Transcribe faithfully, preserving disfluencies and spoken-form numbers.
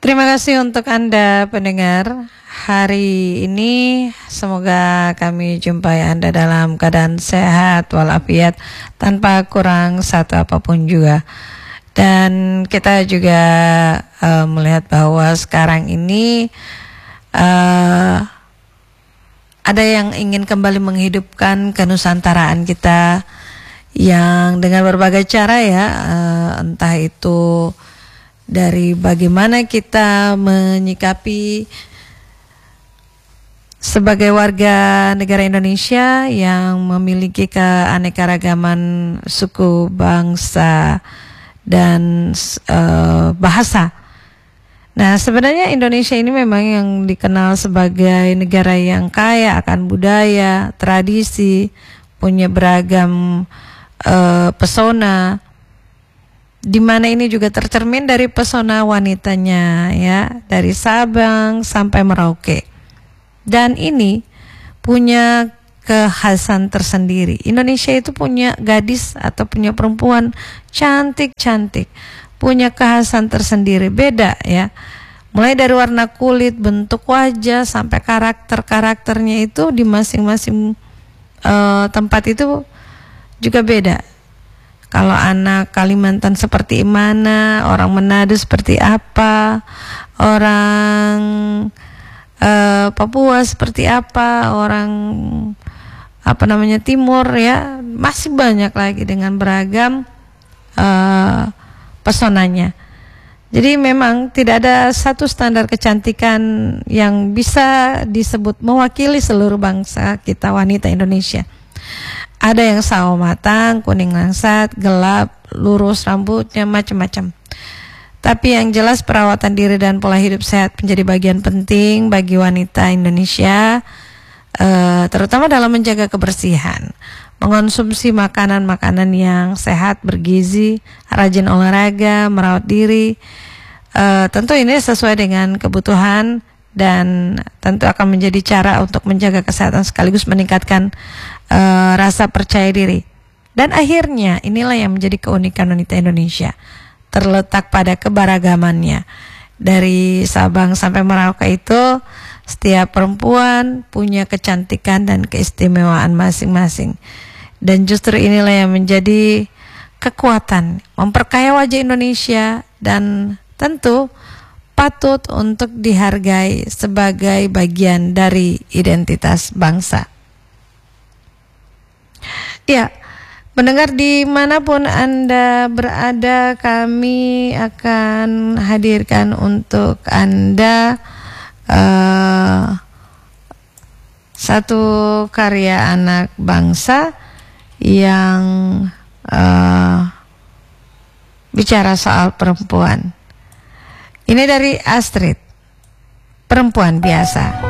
Terima kasih untuk Anda pendengar. Hari ini semoga kami jumpai Anda dalam keadaan sehat walafiat tanpa kurang satu apapun juga. Dan kita juga uh, melihat bahwa sekarang ini uh, ada yang ingin kembali menghidupkan kenusantaraan kita yang dengan berbagai cara ya, uh, entah itu dari bagaimana kita menyikapi sebagai warga negara Indonesia yang memiliki keanekaragaman suku, bangsa, dan uh, bahasa. Nah, sebenarnya Indonesia ini memang yang dikenal sebagai negara yang kaya akan budaya, tradisi, punya beragam uh, pesona, di mana ini juga tercermin dari pesona wanitanya ya, dari Sabang sampai Merauke. Dan ini punya kekhasan tersendiri. Indonesia itu punya gadis atau punya perempuan cantik-cantik, punya kekhasan tersendiri, beda ya. Mulai dari warna kulit, bentuk wajah, sampai karakter-karakternya itu di masing-masing uh, tempat itu juga beda. Kalau anak Kalimantan seperti mana, orang Manado seperti apa, orang uh, Papua seperti apa, orang apa namanya Timur ya, masih banyak lagi dengan beragam uh, pesonanya. Jadi memang tidak ada satu standar kecantikan yang bisa disebut mewakili seluruh bangsa kita wanita Indonesia. Ada yang sawo matang, kuning langsat, gelap, lurus rambutnya, macam-macam. Tapi yang jelas perawatan diri dan pola hidup sehat menjadi bagian penting bagi wanita Indonesia, uh, terutama dalam menjaga kebersihan, mengonsumsi makanan-makanan yang sehat, bergizi, rajin olahraga, merawat diri. Uh, tentu ini sesuai dengan kebutuhan dan tentu akan menjadi cara untuk menjaga kesehatan sekaligus meningkatkan uh, rasa percaya diri. Dan akhirnya inilah yang menjadi keunikan wanita Indonesia, terletak pada keberagamannya. Dari Sabang sampai Merauke itu setiap perempuan punya kecantikan dan keistimewaan masing-masing. Dan justru inilah yang menjadi kekuatan, memperkaya wajah Indonesia dan tentu patut untuk dihargai sebagai bagian dari identitas bangsa. Ya, pendengar dimanapun Anda berada, kami akan hadirkan untuk Anda uh, satu karya anak bangsa yang uh, bicara soal perempuan. Ini dari Astrid, Perempuan Biasa.